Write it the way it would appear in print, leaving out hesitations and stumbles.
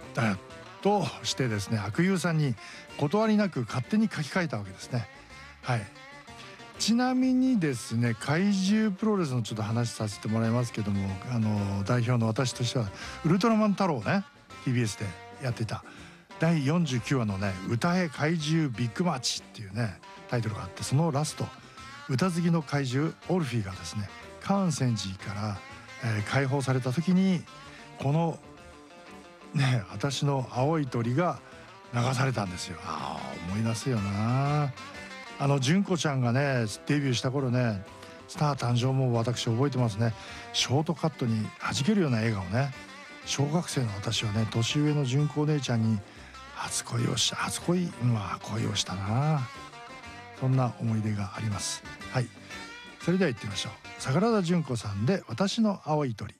としてですね、阿久悠さんに断りなく勝手に書き換えたわけですね。はい。ちなみにですね、怪獣プロレスのちょっと話させてもらいますけども、代表の私としてはウルトラマン太郎ね、 TBS でやってた第49話のね「歌え怪獣ビッグマッチ」っていうねタイトルがあって、そのラスト、歌好きの怪獣オルフィーがですねカーン戦時から、解放された時にこのね私の青い鳥が流されたんですよ。思い出すよな。純子ちゃんがねデビューした頃ね、スター誕生も私覚えてますね。ショートカットに弾けるような笑顔ね。小学生の私はね年上の純子お姉ちゃんに初恋をしたな。そんな思い出があります。はい、それでは行ってみましょう。桜田淳子さんで「私の青い鳥」。